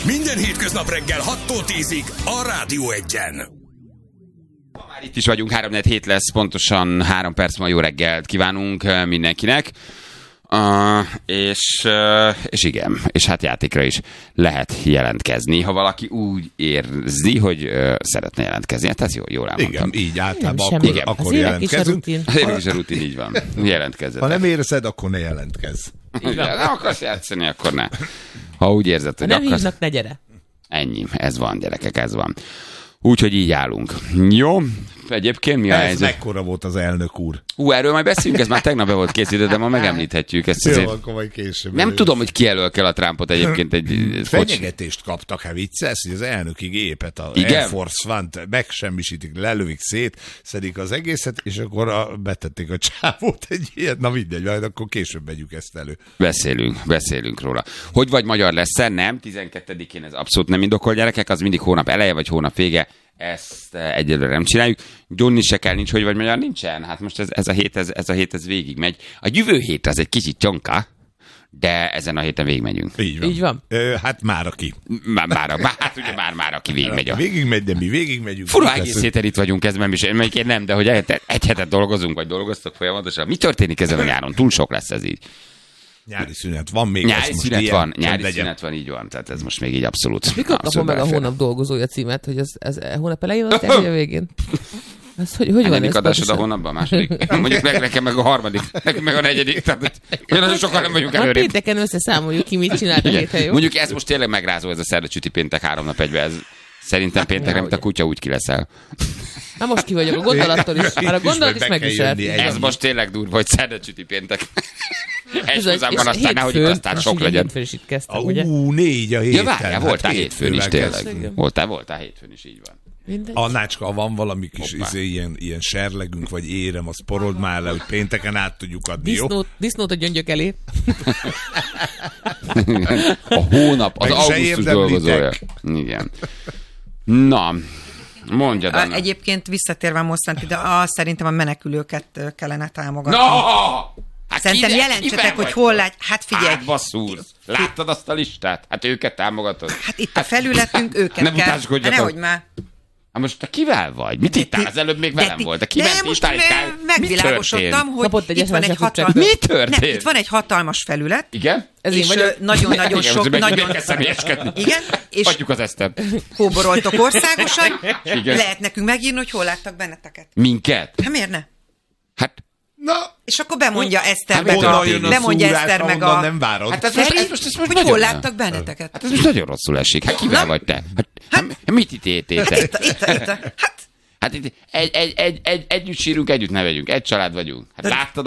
Minden hétköznap reggel 6-tól 10-ig a Rádió 1-en. Már itt is vagyunk, 3-4 lesz, pontosan 3 perc, ma jó reggelt kívánunk mindenkinek. És igen, és hát játékra is lehet jelentkezni, ha valaki úgy érzi, hogy szeretne jelentkezni. Hát ez jól elmondtam. Igen, így általában akkor az jelentkezünk. Az évek is a rutin, így van. Jelentkezzetek. Ha nem érzed, akkor ne jelentkezz. Nem akarsz játszani, akkor ne. Ha úgy érzed, hogy nem akarsz... hívnak, ne gyere. Ennyi, ez van, gyerekek, ez van. Úgyhogy így állunk. Jó, egyébként mi a helyzet? Ez mekkora volt az elnök úr? Erről majd beszélünk, ez már tegnap be volt készítve, de ma megemlíthetjük. Ezt Jó, akkor majd később. Nem tudom, hogy ki elől kell a Trumpot egyébként egy... Fenyegetést kaptak, ha viccelsz, hogy az elnöki gépet, a Igen? Air Force One-t megsemmisítik, lelövik szét, szedik az egészet, és akkor betették a csávót egy ilyet. Na mindegy, majd akkor később megyük ezt elő. Beszélünk róla. Hogy vagy magyar lesz-e? Nem, 12-én ez abszolút nem indokol, gyerekek, az mindig hónap eleje vagy hónap vége. Ezt egyelőre nem csináljuk. Gyonni se kell, nincs, hogy vagy magyar, nincsen. Hát most ez a hét végig megy. A jövő hét az egy kicsit csonka, de ezen a héten végigmegyünk. Így van. Hát már aki. Már aki végigmegy. Végigmegy, de mi végigmegyünk. Fura egész héten itt vagyunk ezben is. Én nem, de hogy egy hetet dolgozunk, vagy dolgoztok folyamatosan. Mi történik ezen a nyáron? Túl sok lesz ez így. Nyári szünet van még. Nyári szünet van, így van. Tehát ez most még így abszolút. Mikor kapom meg a hónap dolgozója címet, hogy ez hónap elején osztják, vagy a végén? Ez hogy van ez? Adásod pontosan? a hónapban, második? Mondjuk nekem meg a harmadik, nekem meg a negyedik. Tehát nagyon sokan nem vagyunk előrébb. Pénteken összeszámoljuk ki, mit csinált a héten, jó? Mondjuk ez most tényleg megrázó, ez a szerda csüti péntek 3 nap egybe. Ez szerintem péntekre, mint a kutya, úgy ki leszel. Na most ki vagyok, a gondolattól is. Már a gondolat is megviselt. Ez most tényleg durva, hogy szerda csüti péntek. Egy hozzámban aztán nehogy aztán sok legyen. ugye? 4 a héten. Ja, várjál, voltál hétfőn is tényleg. Voltál hétfőn is, így van. Mindegy. Annácska, van valami kis ilyen serlegünk, vagy érem, az porold már le, hogy pénteken át tudjuk adni, jó? Disznót a gyöngyök elé. A hónap, az augusztus dolgozója. Igen. Na, mondjad, Anna. Egyébként visszatérve Mosztant ide, szerintem a menekülőket kellene támogatni. No! Hát szerintem jelentsetek, hogy hol lát. Hát figyelj. Hát basszúr. Láttad azt a listát? Hát őket támogatod. Hát itt a felületünk, őket nem kell. Nehogy már. Hát most te kivel vagy? Mit ittál? Az előbb még velem volt. De kiment ittál? Megvilágosodtam, hogy itt van egy hatalmas... Mi történt? Nem, itt van egy hatalmas felület. Igen? És nagyon-nagyon sok... Igen? És adjuk az Eszter. Kóboroltok országosan. Lehet nekünk megírni, hogy hol láttak benneteket. Minket? Hát miért ne? Hát... Na, és akkor bemondja Eszter meg a... Nem várod. Hát Feri, hogy hol láttak benneteket. Hát ez most nagyon rosszul esik. Hát kivel vagy te? Hát mit ítéltétek? Itt. Hát itt együtt sírunk, együtt nevetünk. Egy család vagyunk. Hát láttad